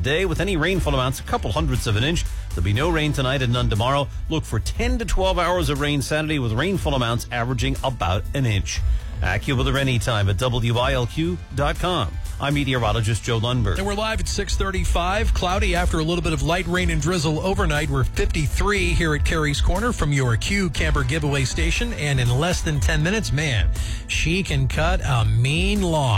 today with any rainfall amounts, a couple hundredths of an inch. There'll be no rain tonight and none tomorrow. Look for 10 to 12 hours of rain Saturday with rainfall amounts averaging about an inch. AccuWeather anytime at WILQ.com. I'm meteorologist Joe Lundberg. And we're live at 6:35. Cloudy after a little bit of light rain and drizzle overnight. We're 53 here at Carey's Corner from your Q Camper giveaway station. And in less than 10 minutes, man, she can cut a mean lawn.